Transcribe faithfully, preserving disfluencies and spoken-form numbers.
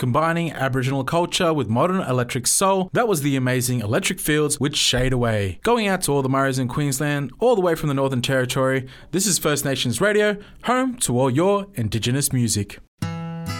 Combining Aboriginal culture with modern electric soul, that was the amazing Electric Fields with Shade Away. Going out to all the Murrays in Queensland, all the way from the Northern Territory, this is First Nations Radio, home to all your Indigenous music.